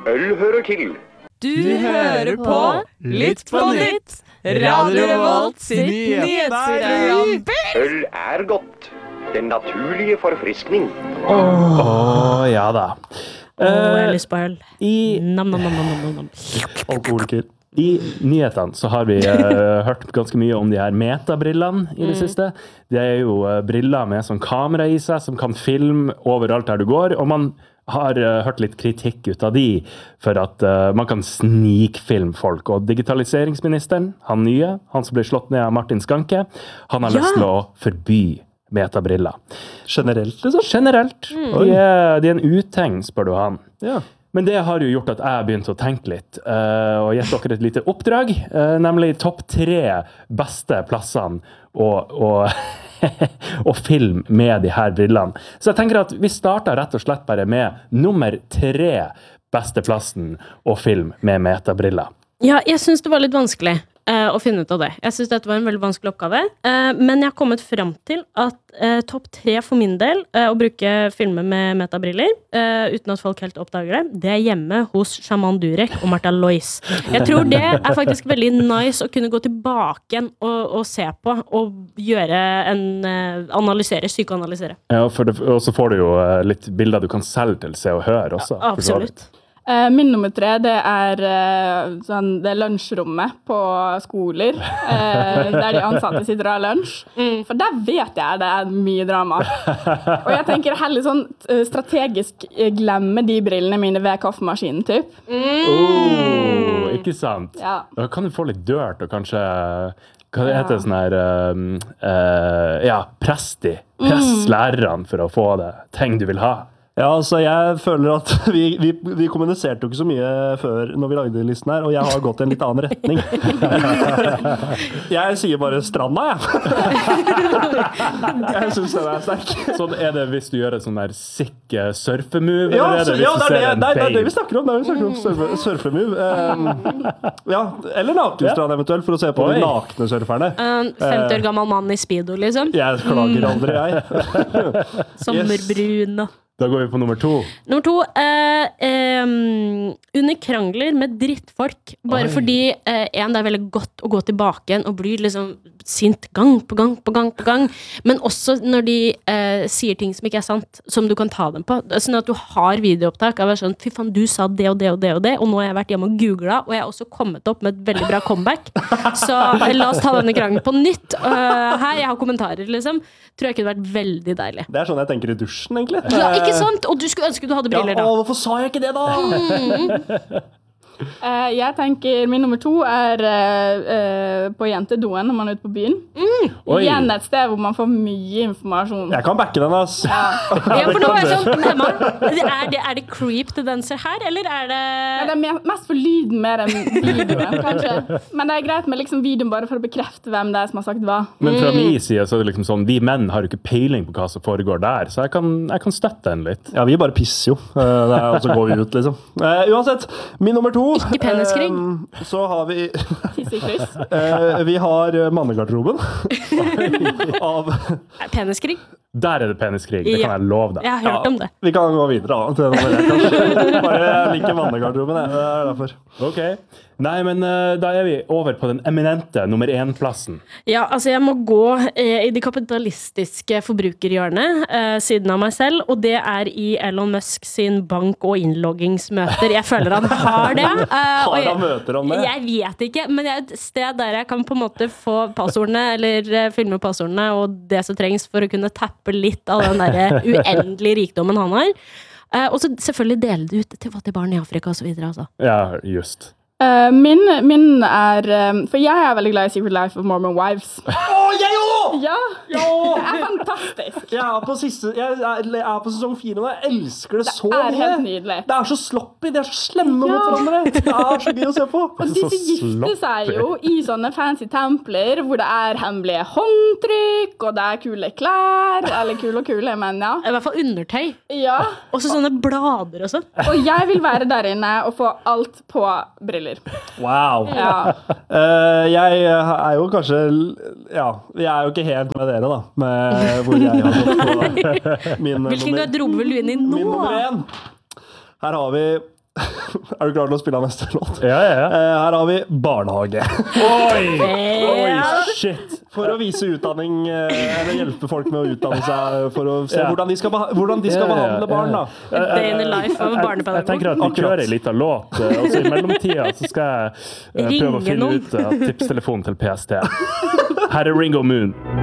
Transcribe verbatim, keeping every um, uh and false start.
Øl hører til. Du hører på Litt på nytt, Radio Revolt sitt nyhetsprogram. Øl er godt. Den naturlige forfriskning. Åh, oh, ja da. Åh, jeg har lyst på øl. I nam, nam, nam, nam, nam, nam. alkoholiker. I nyhetene så har vi uh, hørt ganske mye om de her metabrillene i det mm. siste. Det er jo uh, briller med sånn kamera i seg som kan filme overalt der du går, og man har uh, hørt litt kritikk ut av de for at uh, man kan snikfilme folk. Og digitaliseringsministeren, han nye, han som ble slått ned av Martin Skanke, han har ja. lyst til å forby metabriller. Generelt, liksom? Generelt. Mm. De, er, de er en uting, spør du han. Ja. Men det har jo gjort at jeg begynte å tenke litt, uh, og gitt dere et lite oppdrag, uh, nemlig topp tre beste plassene og, og, og film med de her brillene. Så jeg tenker at vi starter rett og slett bare med nummer tre beste plassen og film med metabriller. Ja, jeg synes det var litt vanskelig. Uh, å finne ut av det. Jeg synes dette var en veldig vanskelig oppgave, uh, men jeg har kommet frem til at uh, topp tre for min del, uh, å bruke filmer med metabriller, uh, uten at folk helt oppdager det, det er hjemme hos Shaman Durek og Martha Lois. Jeg tror det er faktisk veldig nice å kunne gå tilbake igjen og, og se på, og gjøre en, uh, analysere, psykoanalysere. Ja, for det, og så får du jo uh, litt bilder du kan selv til se og høre også. Ja, absolutt. Uh, min nummer tre, det er, uh, sånn, det er lunsjrommet på skoler, uh, der de ansatte sitter og har lunsj. Mm. For der vet jeg det er mye drama. Og jeg tenker heller sånn uh, strategisk glemme de brillene mine ved kaffemaskinen, typ. Mm. Oh, ikke sant? Ja. Da kan du få litt dørt, og kanskje... Hva det heter, ja. sånn her... Uh, uh, ja, press de. Press mm. lærerne for å få det ting du vil ha. Ja, altså jeg føler at vi, vi, vi kommuniserte jo ikke så mye før når vi lagde listen her, og jeg har gått i en litt annen retning. Jeg sier bare stranda, jeg. Jeg synes det er sterk. Sånn er det hvis du gjør et sånn der sick surfemove? Ja, eller er det hvis ja, du det, er ser det, en nei, det er det vi babe? snakker om. Det er det vi snakker om, surfe, surfemove. Um, ja, eller nakenstrand eventuelt, for å se på Oi. de nakne surferne. En femti år gammel mann i speedo, liksom. Jeg klager aldri, jeg. Sommerbrun og... Da går vi på nummer to. Nummer to, eh, eh, under krangler med drittfolk. Bare Oi. fordi, eh, en, det er veldig godt å gå tilbake igjen og bli liksom sint gang på gang på gang på gang. Men også når de eh, sier ting som ikke er sant, som du kan ta dem på. Sånn at du har videoopptak av sånn, fy faen, du sa det og det og det og det, og nå har jeg vært hjemme og googlet, og jeg har også kommet opp med et veldig bra comeback. Så la oss ta denne krangelen på nytt. Uh, her, jeg har kommentarer, liksom. Tror jeg kunne vært veldig deilig. Det er sånn jeg tenker i dusjen, egentlig. Ja, ikke sant? Og du skulle ønske du hadde briller da. Ja, å, hvorfor sa jeg ikke det da? Mm. Uh, jeg tenker min nummer to er uh, uh, på jentedoen når man er ute på byen. Mm. Igjen et sted hvor man får mye informasjon. Jeg kan backe den, ass. Ja, ja for nå er det sånn, Emma, er det, er det creep-tendenser her, eller er det... Ja, det er mest for lyden mer enn videoen, kanskje. Men det er greit med liksom videoen bare for å bekrefte hvem det er som har sagt hva. Men fra min side så er det liksom sånn, vi menn har jo ikke peiling på hva som foregår der, så jeg kan, jeg kan støtte den litt. Ja, vi bare pisser jo. Uh, og så går vi ut, liksom. Uh, uansett, min nummer to... Ikke peniskrig. Um, så har vi... Tissekryss. uh, vi har mannegarderoben. Av... Peniskrig? Der er det peniskrig, det kan ja. jeg love deg. Jeg har hørt ja, om det. Vi kan gå videre da, til nummer ett, kanskje. Bare jeg liker mannegarderoben, det er derfor. Ok. Nei, men uh, da er vi over på den eminente nummer én-plassen. Ja, altså jeg må gå eh, i det kapitalistiske forbrukerhjørnet eh, siden av meg selv, og det er i Elon Musk sin bank- og innloggingsmøter. Jeg føler han har det. Uh, har han jeg, møter om det? Jeg vet ikke, men det er et sted der jeg kan på en måte få passordene, eller uh, filme passordene, og det som trengs for å kunne tappe litt av den der uendelige rikdommen han har. Uh, og så selvfølgelig dele det ut til fattige barn i Afrika og så videre, altså. Ja, just. Uh, min, min er um, for jeg er veldig glad i Secret Life of Mormon Wives. Åh, oh, jeg òg! Ja, ja. Det er fantastisk. Jeg er på, siste, jeg er, jeg er på sesong fire, og jeg elsker det, det så mye. Det er helt mye. nydelig. Det er så sloppy, det er så slemme ja. mot hverandre. Det er så gøy å se på. Og disse gifter seg jo i sånne fancy templer, hvor det er hemmelige håndtrykk, og det er kule klær, eller kule og kule, men ja. I hvert fall undertøy. Ja. Også sånne blader og sånn. Og jeg vil være der inne og få alt på briller. Wow. Ja. Uh, jeg er jo kanskje, ja, vi er jo ikke helt med dere da, med hvor jeg har gått på min Hvilken garderobe vil du inn i nå? Min nummer én. Her har vi Er du klar til å spille av neste låt? Ja, ja, ja. Eh, Her har vi barnehage. Oi! Oi, shit! For å vise utdanning, eh, eller hjelpe folk med å utdanne seg, for å se Ja. hvordan de skal, beha hvordan de skal Ja, ja, behandle barn, da. A day in the life of Jeg, jeg barnepedagog. tenker at vi Akkurat. kjører litt av låt, eh, og så i mellomtida så skal jeg eh, prøve å Ringe finne noen. ut av tipstelefonen til P S T. Her er Ringo Moon.